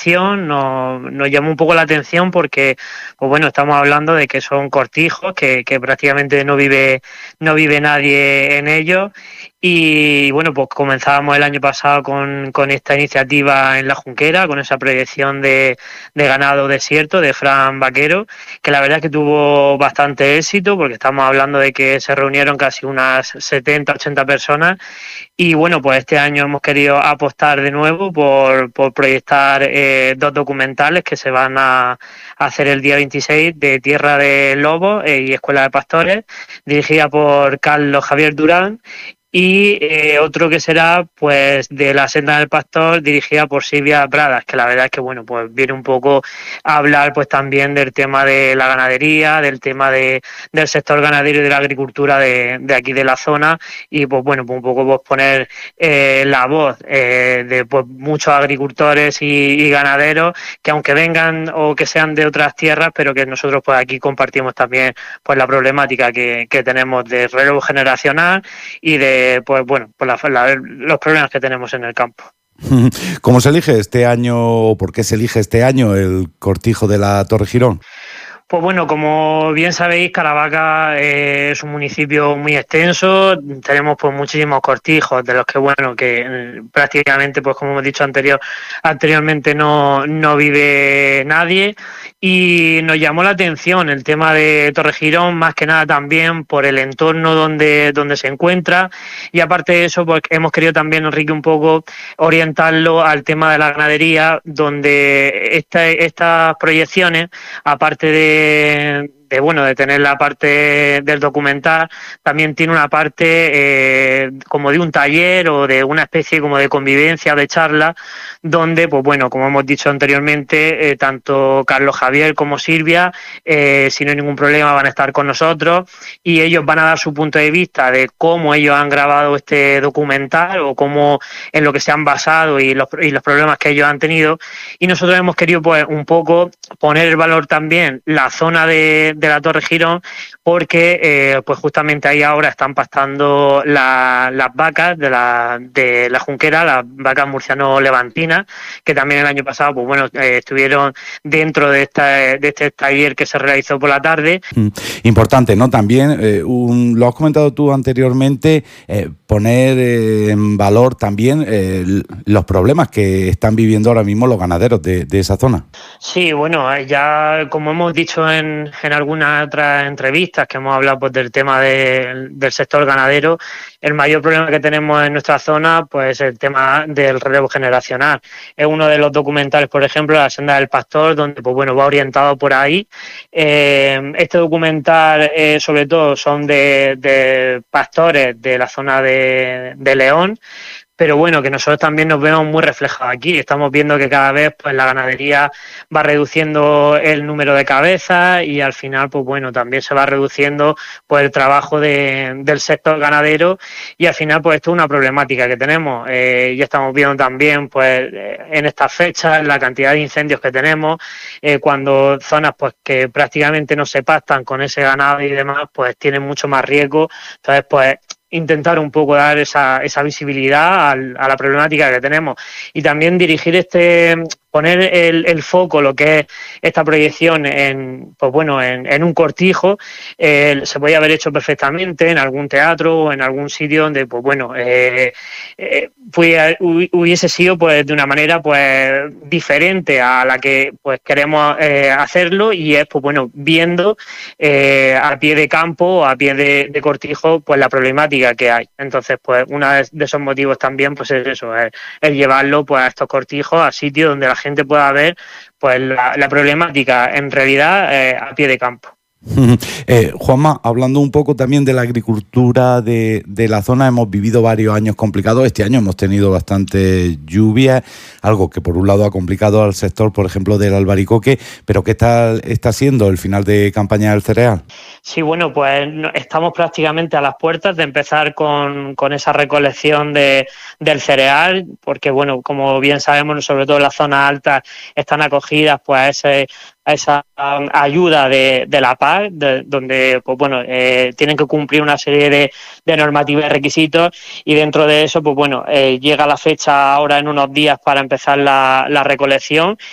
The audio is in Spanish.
atención, nos llamó un poco la atención porque, pues bueno, estamos hablando de que son cortijos, que prácticamente no vive nadie en ellos. Y bueno, pues comenzábamos el año pasado con esta iniciativa en La Junquera, con esa proyección de ganado desierto de Fran Vaquero, que la verdad es que tuvo bastante éxito, porque estamos hablando de que se reunieron casi unas 70, 80 personas. Y bueno, pues este año hemos querido apostar de nuevo por proyectar dos documentales que se van a hacer el día 26 de Tierra de Lobos y Escuela de Pastores, dirigida por Carlos Javier Durán, y otro que será pues de La Senda del Pastor, dirigida por Silvia Pradas, que la verdad es que bueno, pues viene un poco a hablar pues también del tema de la ganadería, del tema del sector ganadero y de la agricultura de aquí de la zona, y pues bueno, pues un poco pues poner la voz de pues muchos agricultores y ganaderos que aunque vengan o que sean de otras tierras, pero que nosotros pues aquí compartimos también pues la problemática que tenemos de relevo generacional y de pues bueno, pues los problemas que tenemos en el campo. ¿Cómo se elige este año o por qué se elige este año el cortijo de la Torre Girón? Pues bueno, como bien sabéis, Caravaca es un municipio muy extenso, tenemos pues muchísimos cortijos, de los que bueno, que prácticamente, pues como hemos dicho anteriormente, no vive nadie, y nos llamó la atención el tema de Torre Girón, más que nada también por el entorno donde se encuentra, y aparte de eso, pues hemos querido también, Enrique, un poco orientarlo al tema de la ganadería, donde estas proyecciones, aparte de tener la parte del documental, también tiene una parte como de un taller o de una especie como de convivencia, de charla, donde, pues bueno, como hemos dicho anteriormente, tanto Carlos Javier como Silvia, si no hay ningún problema, van a estar con nosotros, y ellos van a dar su punto de vista de cómo ellos han grabado este documental o cómo en lo que se han basado y los problemas que ellos han tenido, y nosotros hemos querido pues un poco poner el valor también la zona de la Torre Girón, porque pues justamente ahí ahora están pastando las vacas de la Junquera, las vacas murciano-levantinas, que también el año pasado pues bueno, estuvieron dentro de este taller que se realizó por la tarde. Importante, ¿no? También, lo has comentado tú anteriormente, poner en valor también los problemas que están viviendo ahora mismo los ganaderos de esa zona. Sí, bueno, ya como hemos dicho en algunas otras entrevistas que hemos hablado pues del tema del sector ganadero, el mayor problema que tenemos en nuestra zona pues es el tema del relevo generacional. Es uno de los documentales, por ejemplo, La Senda del Pastor, donde pues bueno, va orientado por ahí. Este documental sobre todo son de pastores de la zona de León, pero bueno, que nosotros también nos vemos muy reflejados aquí. Estamos viendo que cada vez pues la ganadería va reduciendo el número de cabezas, y al final pues bueno, también se va reduciendo pues el trabajo del sector ganadero, y al final pues esto es una problemática que tenemos. Ya estamos viendo también pues en estas fechas la cantidad de incendios que tenemos, cuando zonas pues que prácticamente no se pastan con ese ganado y demás, pues tienen mucho más riesgo. Entonces pues intentar un poco dar esa visibilidad a la problemática que tenemos, y también dirigir poner el foco, lo que es esta proyección pues bueno, en un cortijo. Se podía haber hecho perfectamente en algún teatro o en algún sitio donde pues bueno, hubiese sido pues de una manera pues diferente a la que pues queremos hacerlo, y es pues bueno, viendo a pie de campo o a pie de cortijo pues la problemática que hay. Entonces pues uno de esos motivos también pues es eso, es llevarlo pues a estos cortijos, a sitios donde la gente pueda ver pues la problemática en realidad a pie de campo. Juanma, hablando un poco también de la agricultura de la zona, hemos vivido varios años complicados. Este año hemos tenido bastante lluvia, algo que por un lado ha complicado al sector, por ejemplo, del albaricoque, pero ¿qué tal está siendo el final de campaña del cereal? Sí, bueno, pues estamos prácticamente a las puertas de empezar con esa recolección del cereal, porque bueno, como bien sabemos, sobre todo en las zonas altas están acogidas pues a esa ayuda de la PAC, donde pues bueno, tienen que cumplir una serie de normativas y requisitos, y dentro de eso pues bueno, llega la fecha ahora en unos días para empezar la recolección,